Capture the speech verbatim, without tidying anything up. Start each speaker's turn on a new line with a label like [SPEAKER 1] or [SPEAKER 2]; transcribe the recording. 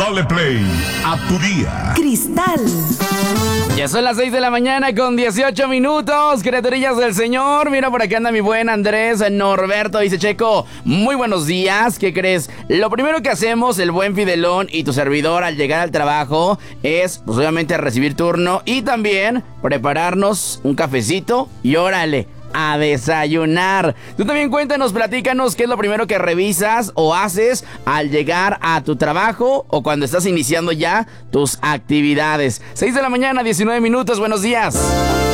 [SPEAKER 1] Dale play a tu día.
[SPEAKER 2] Cristal.
[SPEAKER 3] Ya son las seis de la mañana con dieciocho minutos, criaturillas del Señor. Mira, por acá anda mi buen Andrés Norberto. Dice: Checo, muy buenos días. ¿Qué crees? Lo primero que hacemos, el buen Fidelón y tu servidor al llegar al trabajo, es, pues obviamente, recibir turno y también prepararnos un cafecito y órale, a desayunar. Tú también cuéntanos, platícanos qué es lo primero que revisas o haces al llegar a tu trabajo o cuando estás iniciando ya tus actividades. seis de la mañana, diecinueve minutos, buenos días.